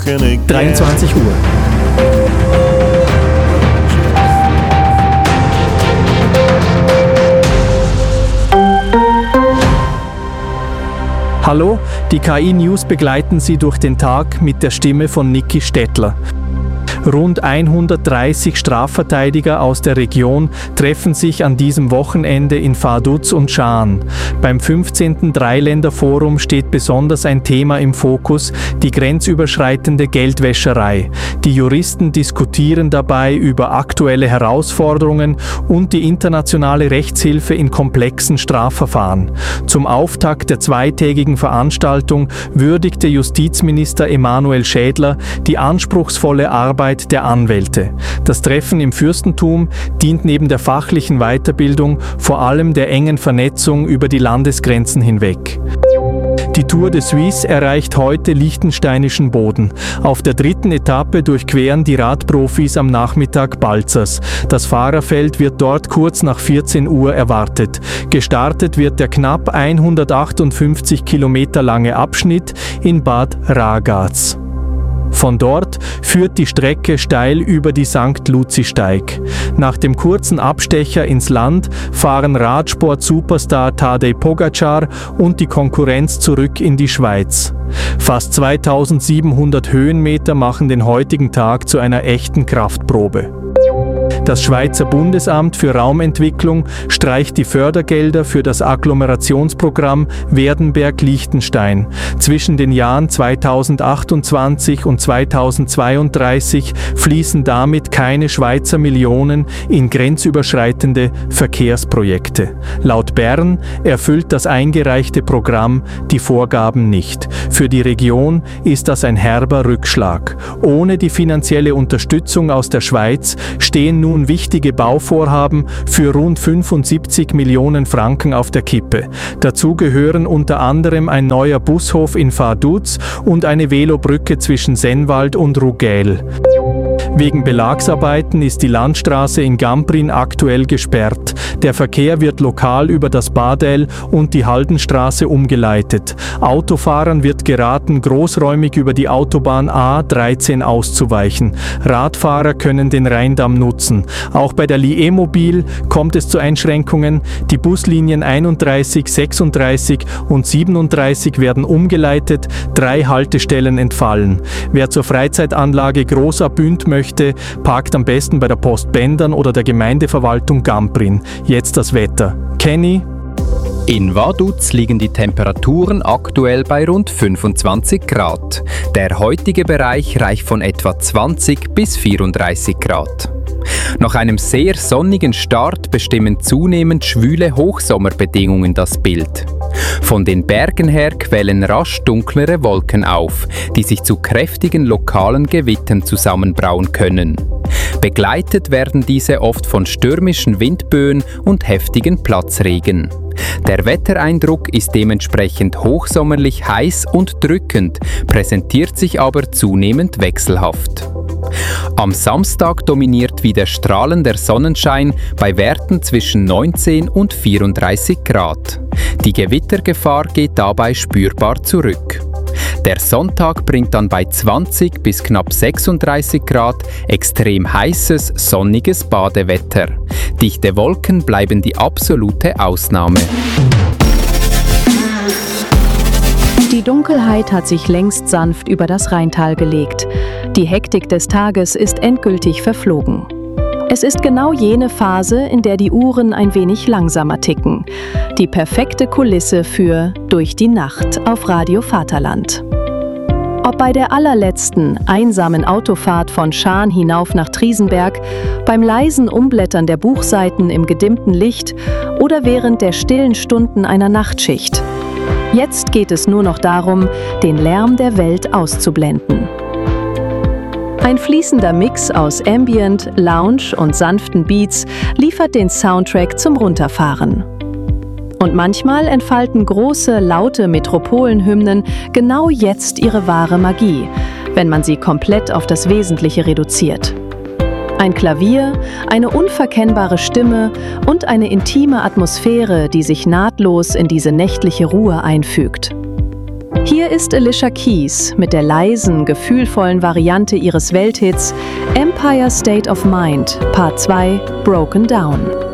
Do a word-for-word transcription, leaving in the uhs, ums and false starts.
walking again. dreiundzwanzig Uhr. Hallo, die K I-News begleiten Sie durch den Tag mit der Stimme von Niki Stettler. Rund hundertdreißig Strafverteidiger aus der Region treffen sich an diesem Wochenende in Vaduz und Schaan. Beim fünfzehnten Dreiländerforum steht besonders ein Thema im Fokus, die grenzüberschreitende Geldwäscherei. Die Juristen diskutieren dabei über aktuelle Herausforderungen und die internationale Rechtshilfe in komplexen Strafverfahren. Zum Auftakt der zweitägigen Veranstaltung würdigte Justizminister Emanuel Schädler die anspruchsvolle Arbeit der Anwälte. Das Treffen im Fürstentum dient neben der fachlichen Weiterbildung vor allem der engen Vernetzung über die Landesgrenzen hinweg. Die Tour de Suisse erreicht heute liechtensteinischen Boden. Auf der dritten Etappe durchqueren die Radprofis am Nachmittag Balzers. Das Fahrerfeld wird dort kurz nach vierzehn Uhr erwartet. Gestartet wird der knapp hundertachtundfünfzig Kilometer lange Abschnitt in Bad Ragaz. Von dort führt die Strecke steil über die Sankt Luzi-Steig. Nach dem kurzen Abstecher ins Land fahren Radsport-Superstar Tadej Pogačar und die Konkurrenz zurück in die Schweiz. Fast zweitausendsiebenhundert Höhenmeter machen den heutigen Tag zu einer echten Kraftprobe. Das Schweizer Bundesamt für Raumentwicklung streicht die Fördergelder für das Agglomerationsprogramm Werdenberg-Liechtenstein. Zwischen den Jahren zweitausendachtundzwanzig und zweitausendzweiunddreißig fließen damit keine Schweizer Millionen in grenzüberschreitende Verkehrsprojekte. Laut Bern erfüllt das eingereichte Programm die Vorgaben nicht. Für die Region ist das ein herber Rückschlag. Ohne die finanzielle Unterstützung aus der Schweiz stehen nun wichtige Bauvorhaben für rund fünfundsiebzig Millionen Franken auf der Kippe. Dazu gehören unter anderem ein neuer Bushof in Vaduz und eine Velobrücke zwischen Sennwald und Rugel. Wegen Belagsarbeiten ist die Landstraße in Gamprin aktuell gesperrt. Der Verkehr wird lokal über das Badel und die Haldenstraße umgeleitet. Autofahrern wird geraten, großräumig über die Autobahn A dreizehn auszuweichen. Radfahrer können den Rheindamm nutzen. Auch bei der Liemobil kommt es zu Einschränkungen. Die Buslinien einunddreißig, sechsunddreißig und siebenunddreißig werden umgeleitet, drei Haltestellen entfallen. Wer zur Freizeitanlage Großabünd möchte, parkt am besten bei der Post Bendern oder der Gemeindeverwaltung Gamprin. Jetzt das Wetter. Kenny? In Vaduz liegen die Temperaturen aktuell bei rund fünfundzwanzig Grad. Der heutige Bereich reicht von etwa zwanzig bis vierunddreißig Grad. Nach einem sehr sonnigen Start bestimmen zunehmend schwüle Hochsommerbedingungen das Bild. Von den Bergen her quellen rasch dunklere Wolken auf, die sich zu kräftigen lokalen Gewittern zusammenbrauen können. Begleitet werden diese oft von stürmischen Windböen und heftigen Platzregen. Der Wettereindruck ist dementsprechend hochsommerlich heiß und drückend, präsentiert sich aber zunehmend wechselhaft. Am Samstag dominiert wieder strahlender Sonnenschein bei Werten zwischen neunzehn und vierunddreißig Grad. Die Gewittergefahr geht dabei spürbar zurück. Der Sonntag bringt dann bei zwanzig bis knapp sechsunddreißig Grad extrem heißes, sonniges Badewetter. Dichte Wolken bleiben die absolute Ausnahme. Die Dunkelheit hat sich längst sanft über das Rheintal gelegt. Die Hektik des Tages ist endgültig verflogen. Es ist genau jene Phase, in der die Uhren ein wenig langsamer ticken. Die perfekte Kulisse für Durch die Nacht auf Radio Vaterland. Ob bei der allerletzten, einsamen Autofahrt von Schaan hinauf nach Triesenberg, beim leisen Umblättern der Buchseiten im gedimmten Licht oder während der stillen Stunden einer Nachtschicht. Jetzt geht es nur noch darum, den Lärm der Welt auszublenden. Ein fließender Mix aus Ambient, Lounge und sanften Beats liefert den Soundtrack zum Runterfahren. Und manchmal entfalten große, laute Metropolenhymnen genau jetzt ihre wahre Magie, wenn man sie komplett auf das Wesentliche reduziert. Ein Klavier, eine unverkennbare Stimme und eine intime Atmosphäre, die sich nahtlos in diese nächtliche Ruhe einfügt. Hier ist Alicia Keys mit der leisen, gefühlvollen Variante ihres Welthits Empire State of Mind, Part zwei, Broken Down.